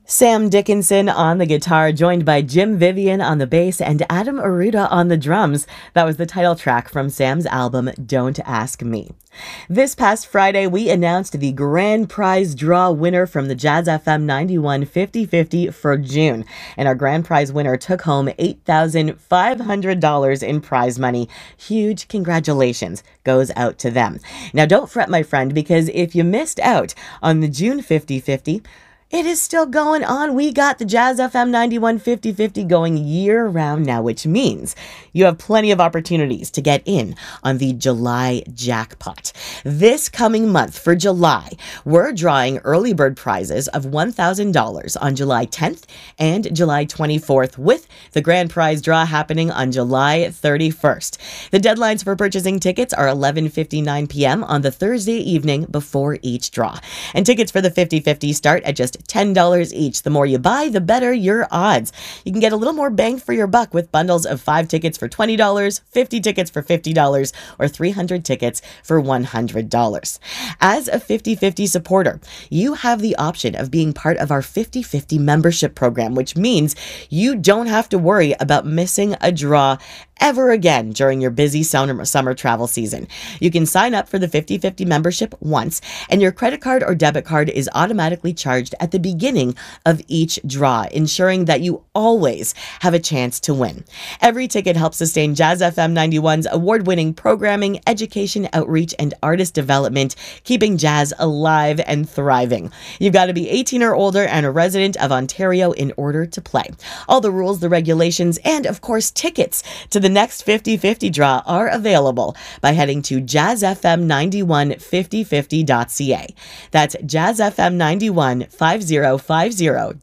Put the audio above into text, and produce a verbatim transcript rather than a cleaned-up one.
Sam Dickinson on the guitar, joined by Jim Vivian on the bass and Adam Aruda on the drums. That was the title track from Sam's album, Don't Ask Me. This past Friday, we announced the grand prize draw winner from the Jazz F M ninety-one fifty fifty for June. And our grand prize winner took home eight thousand five hundred dollars in prize money. Huge congratulations goes out to them. Now, don't fret, my friend, because if you missed out on the June fifty fifty, it is still going on. We got the Jazz F M ninety-one fifty fifty going year round now, which means you have plenty of opportunities to get in on the July jackpot. This coming month for July, we're drawing early bird prizes of one thousand dollars on July tenth and July twenty-fourth, with the grand prize draw happening on July thirty-first. The deadlines for purchasing tickets are eleven fifty-nine p.m. on the Thursday evening before each draw. And tickets for the fifty fifty start at just ten dollars each. The more you buy, the better your odds. You can get a little more bang for your buck with bundles of five tickets for twenty dollars, fifty tickets for fifty dollars, or three hundred tickets for one hundred dollars. As a fifty fifty supporter, you have the option of being part of our fifty fifty membership program, which means you don't have to worry about missing a draw ever again during your busy summer, summer travel season. You can sign up for the fifty fifty membership once, and your credit card or debit card is automatically charged at the beginning of each draw, ensuring that you always have a chance to win. Every ticket helps sustain Jazz F M ninety-one's award-winning programming, education, outreach, and artist development, keeping jazz alive and thriving. You've got to be eighteen or older and a resident of Ontario in order to play. All the rules, the regulations, and of course tickets to the next fifty fifty draw are available by heading to jazz f m ninety-one fifty fifty dot c a. That's jazz f m ninety-one fifty fifty